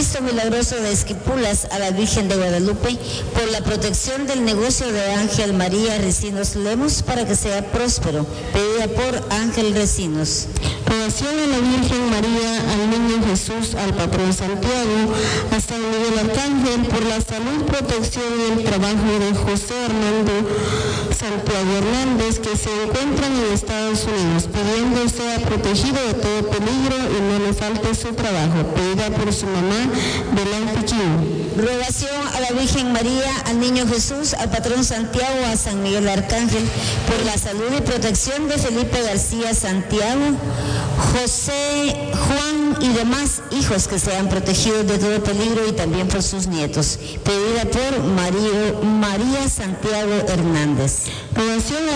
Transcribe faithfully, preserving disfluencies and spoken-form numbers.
Cristo Milagroso de Esquipulas, a la Virgen de Guadalupe, por la protección del negocio de Ángel María Recinos Lemos para que sea próspero, pedida por Ángel Recinos. Oración a la Virgen María, al Niño Jesús, al Patrón Santiago, a San Miguel Arcángel, por la salud, protección y el trabajo de José Armando Santiago Hernández, que se encuentran en Estados Unidos, pidiendo sea protegido de todo peligro y no le falte su trabajo, pedida por su mamá, Belén Piquín. Rogación a la Virgen María, al Niño Jesús, al Patrón Santiago, a San Miguel Arcángel, por la salud y protección de Felipe García Santiago, José, Juan y demás hijos que sean protegidos de todo peligro y también por sus nietos, pedida por María, María Santiago Hernández. Rogación